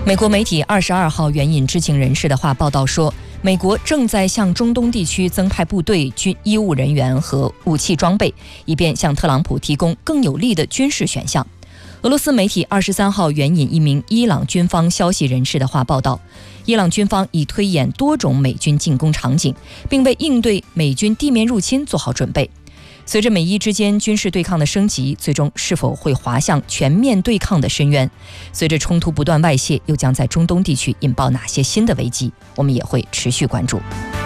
美国媒体22号援引知情人士的话报道说，美国正在向中东地区增派部队、医务人员和武器装备，以便向特朗普提供更有利的军事选项。俄罗斯媒体23号援引一名伊朗军方消息人士的话报道，伊朗军方已推演多种美军进攻场景，并为应对美军地面入侵做好准备。随着美伊之间军事对抗的升级，最终是否会滑向全面对抗的深渊？随着冲突不断外泄，又将在中东地区引爆哪些新的危机？我们也会持续关注。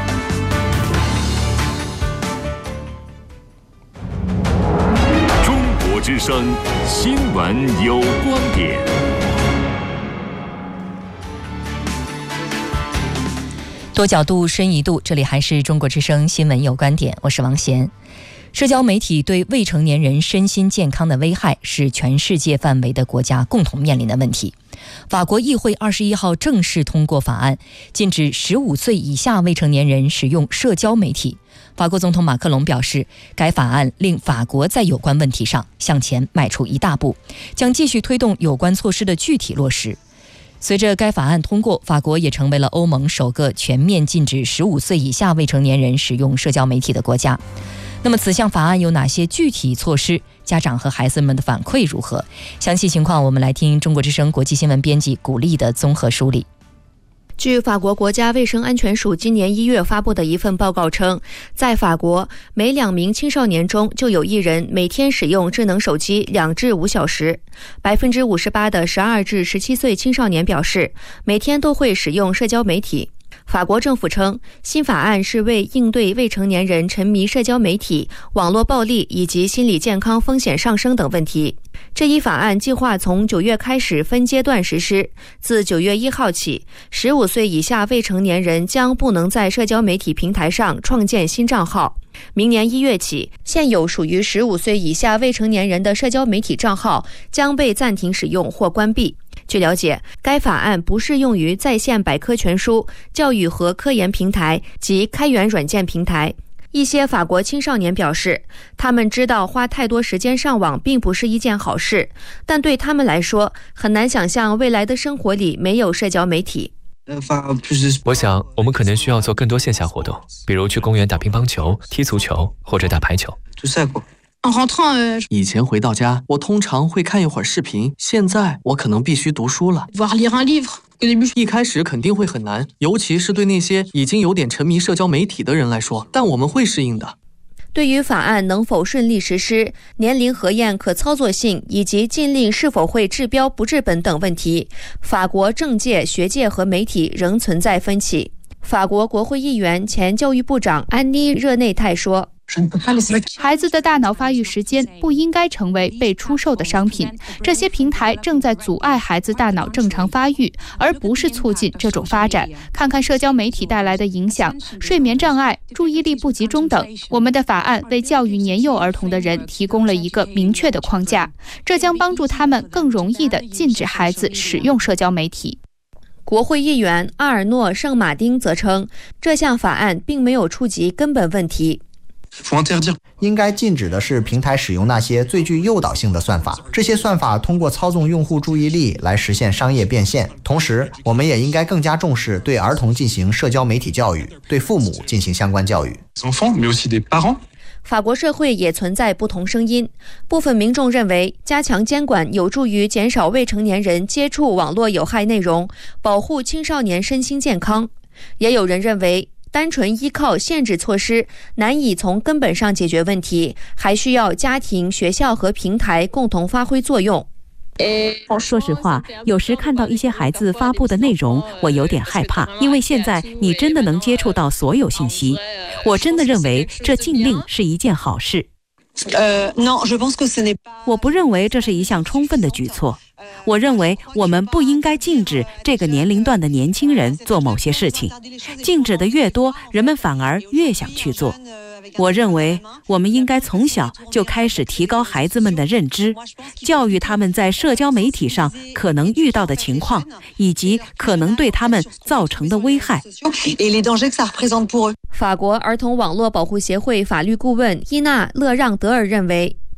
中国之声新闻有观点。 多角度深一度，这里还是中国之声新闻有观点，我是王贤。社交媒体对未成年人身心健康的危害是全世界范围的国家共同面临的问题。法国议会21号正式通过法案，禁止15岁以下未成年人使用社交媒体。法国总统马克龙表示，该法案令法国在有关问题上向前迈出一大步，将继续推动有关措施的具体落实。随着该法案通过，法国也成为了欧盟首个全面禁止15岁以下未成年人使用社交媒体的国家。那么此项法案有哪些具体措施？家长和孩子们的反馈如何？详细情况我们来听中国之声国际新闻编辑古丽的综合梳理。 据法国国家卫生安全署今年1月发布的一份报告称，在法国每2名青少年中就有1人每天使用智能手机2至5小时。58%的12至17岁青少年表示，每天都会使用社交媒体。法国政府称，新法案是为应对未成年人沉迷社交媒体、网络暴力以及心理健康风险上升等问题。这一法案计划从9月开始分阶段实施，自9月1号起，15岁以下未成年人将不能在社交媒体平台上创建新账号。明年1月起，现有属于15岁以下未成年人的社交媒体账号将被暂停使用或关闭。据了解，该法案不适用于在线百科全书、教育和科研平台及开源软件平台。一些法国青少年表示，他们知道花太多时间上网并不是一件好事，但对他们来说，很难想象未来的生活里没有社交媒体。 我想我们可能需要做更多线下活动，比如去公园打乒乓球、踢足球或者打排球。 以前回到家，我通常会看一会儿视频，现在我可能必须读书了。一开始肯定会很难，尤其是对那些已经有点沉迷社交媒体的人来说，但我们会适应的。 对于法案能否顺利实施、年龄核验可操作性以及禁令是否会治标不治本等问题，法国政界、学界和媒体仍存在分歧。法国国会议员、前教育部长安妮·热内泰说， 孩子的大脑发育时间不应该成为被出售的商品，这些平台正在阻碍孩子大脑正常发育，而不是促进这种发展。看看社交媒体带来的影响，睡眠障碍、注意力不集中等。我们的法案为教育年幼儿童的人提供了一个明确的框架，这将帮助他们更容易地禁止孩子使用社交媒体。 国会议员阿尔诺·圣马丁则称，这项法案并没有触及根本问题。 应该禁止的是平台使用那些最具诱导性的算法，这些算法通过操纵用户注意力来实现商业变现。同时，我们也应该更加重视对儿童进行社交媒体教育，对父母进行相关教育。 法国社会也存在不同声音，部分民众认为加强监管有助于减少未成年人接触网络有害内容，保护青少年身心健康。也有人认为单纯依靠限制措施难以从根本上解决问题，还需要家庭、学校和平台共同发挥作用。 说实话，有时看到一些孩子发布的内容，我有点害怕，因为现在你真的能接触到所有信息。我真的认为这禁令是一件好事。我不认为这是一项充分的举措。我认为我们不应该禁止这个年龄段的年轻人做某些事情，禁止的越多，人们反而越想去做。我认为我们应该从小就开始提高孩子们的认知，教育他们在社交媒体上可能遇到的情况，以及可能对他们造成的危害。 法国儿童网络保护协会法律顾问伊娜·勒让德尔认为，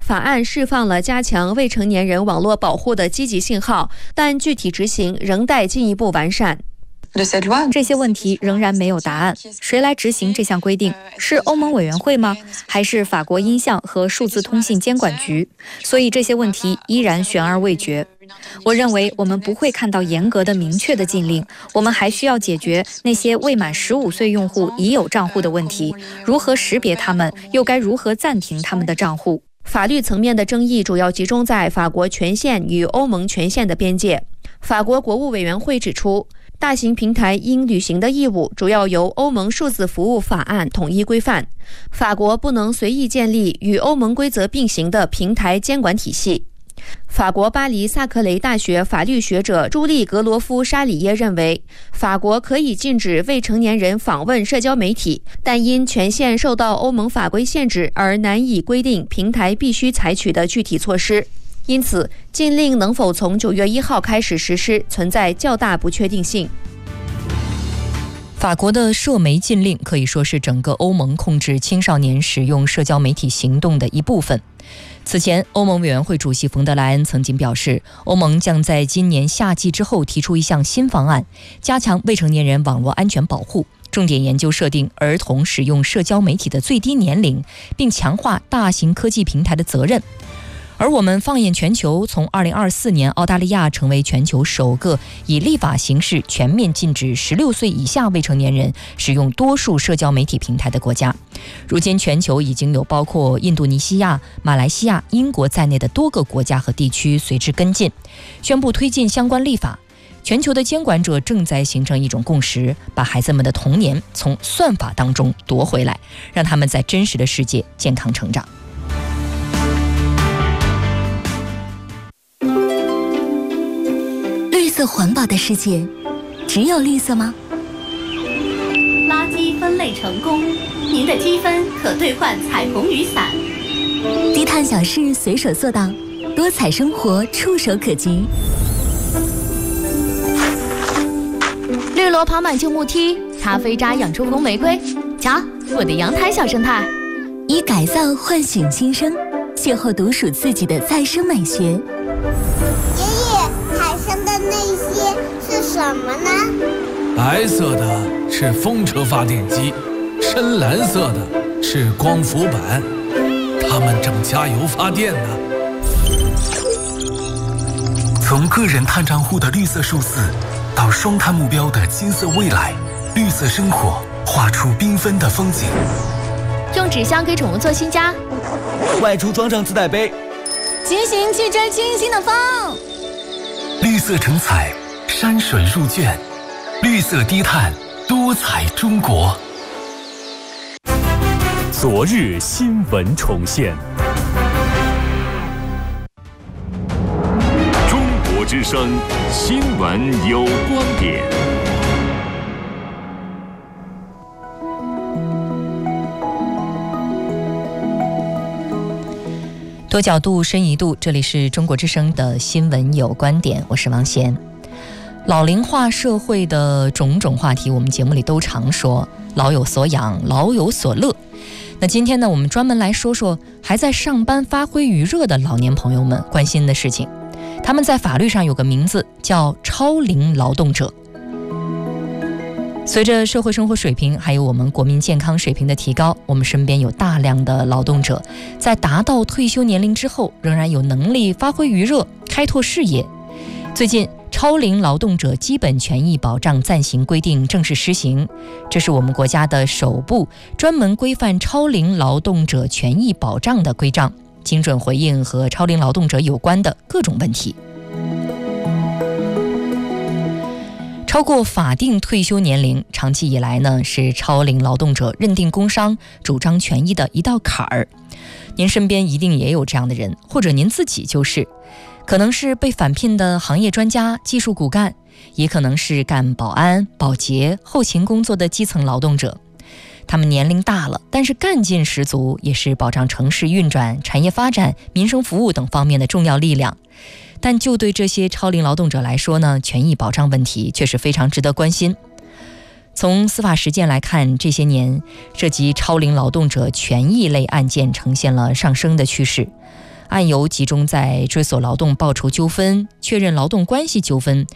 法案释放了加强未成年人网络保护的积极信号，但具体执行仍待进一步完善。 这些问题仍然没有答案，谁来执行这项规定？是欧盟委员会吗？还是法国音像和数字通信监管局？所以这些问题依然悬而未决。我认为我们不会看到严格的明确的禁令，我们还需要解决那些未满15岁用户已有账户的问题，如何识别他们，又该如何暂停他们的账户？ 法律层面的争议主要集中在法国权限与欧盟权限的边界。法国国务委员会指出，大型平台应履行的义务主要由欧盟数字服务法案统一规范，法国不能随意建立与欧盟规则并行的平台监管体系。法国巴黎萨克雷大学法律学者朱利格罗夫沙里耶认为，法国可以禁止未成年人访问社交媒体，但因权限受到欧盟法规限制而难以规定平台必须采取的具体措施。因此，禁令能否从9月1号开始实施，存在较大不确定性。 法国的社媒禁令可以说是整个欧盟控制青少年使用社交媒体行动的一部分。此前，欧盟委员会主席冯德莱恩曾经表示，欧盟将在今年夏季之后提出一项新方案，加强未成年人网络安全保护，重点研究设定儿童使用社交媒体的最低年龄，并强化大型科技平台的责任。而我们放眼全球，从2024年澳大利亚成为全球首个以立法形式全面禁止16岁以下未成年人使用多数社交媒体平台的国家。如今全球已经有包括印度尼西亚、马来西亚、英国在内的多个国家和地区随之跟进，宣布推进相关立法。全球的监管者正在形成一种共识，把孩子们的童年从算法当中夺回来，让他们在真实的世界健康成长。 绿色环保的世界，只有绿色吗？ 垃圾分类成功，您的积分可兑换彩虹雨伞。 低碳小事随手做到，多彩生活触手可及。 绿萝跑满旧木梯，咖啡渣养出红玫瑰。瞧，我的阳台小生态。 以改造唤醒新生，邂逅独属自己的再生美学。 爷爷，海上的那些是什么呢？ 白色的是风车发电机，深蓝色的是光伏板，它们正加油发电呢。 从个人碳账户的绿色数字，到双碳目标的金色未来，绿色生活画出缤纷的风景。 用纸箱给宠物做新家， 外出装上自带杯， 骑行去追清新的风。 绿色成彩，山水入卷，绿色低碳，多彩中国。 昨日新闻重现，中国之声新闻有观点。 多角度深一度，这里是中国之声的新闻有观点，我是王贤。老龄化社会的种种话题，我们节目里都常说老有所养，老有所乐。那今天呢，我们专门来说说还在上班发挥余热的老年朋友们关心的事情。他们在法律上有个名字叫超龄劳动者。随着社会生活水平还有我们国民健康水平的提高，我们身边有大量的劳动者在达到退休年龄之后，仍然有能力发挥余热，开拓事业。最近超龄劳动者基本权益保障暂行规定正式施行，这是我们国家的首部专门规范超龄劳动者权益保障的规章，精准回应和超龄劳动者有关的各种问题。超过法定退休年龄，长期以来呢，是超龄劳动者认定工伤、主张权益的一道坎儿。您身边一定也有这样的人，或者您自己就是，可能是被返聘的行业专家、技术骨干，也可能是干保安、保洁、后勤工作的基层劳动者。他们年龄大了，但是干劲十足，也是保障城市运转、产业发展、民生服务等方面的重要力量。但就对这些超龄劳动者来说呢，权益保障问题却是非常值得关心。从司法实践来看，这些年涉及超龄劳动者权益类案件呈现了上升的趋势。 案由集中在追索劳动报酬纠纷、确认劳动关系纠纷、